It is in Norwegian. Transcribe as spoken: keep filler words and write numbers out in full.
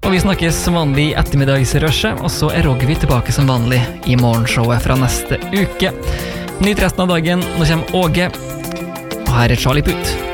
Og vi snakkes som vanlig i ettermiddagsrushet, og så er Rogvi tilbake som vanlig i morgenshowet fra neste uke. Nyt resten av dagen, nå kommer Åge, og her er Charlie Puth.